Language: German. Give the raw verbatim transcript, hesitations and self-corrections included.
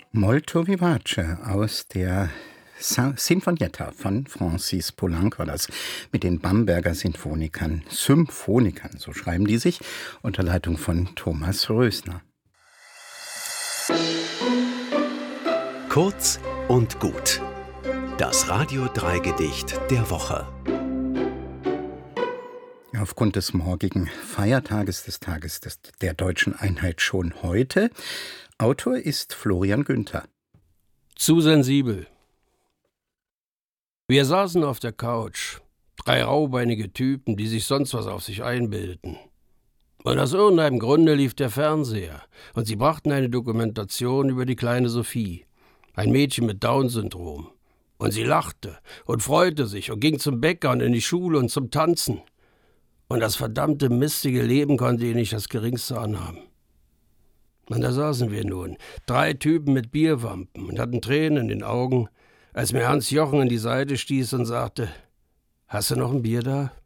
Molto vivace aus der Sa- Sinfonietta von Francis Poulenc war das, mit den Bamberger Sinfonikern, Symphonikern, so schreiben die sich, unter Leitung von Thomas Rösner. Kurz und gut. Das Radio drei Gedicht der Woche. Aufgrund des morgigen Feiertages, des Tages des, der deutschen Einheit schon heute. Autor ist Florian Günther. Zu sensibel. Wir saßen auf der Couch, drei raubeinige Typen, die sich sonst was auf sich einbildeten. Und aus irgendeinem Grunde lief der Fernseher und sie brachten eine Dokumentation über die kleine Sophie, ein Mädchen mit Down-Syndrom. Und sie lachte und freute sich und ging zum Bäcker und in die Schule und zum Tanzen. Und das verdammte, mistige Leben konnte ihr nicht das Geringste anhaben. Und da saßen wir nun, drei Typen mit Bierwampen und hatten Tränen in den Augen, als mir Hans Jochen in die Seite stieß und sagte, »Hast du noch ein Bier da?«